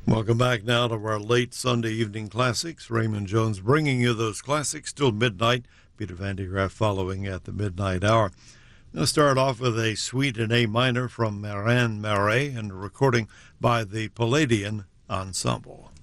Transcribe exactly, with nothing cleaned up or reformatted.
Welcome back now to our late Sunday evening classics. Raymond Jones bringing you those classics till midnight. Peter Van de Graaff following at the midnight hour. I'm going to start off with a suite in A minor from Marin Marais and a recording by the Palladian Ensemble.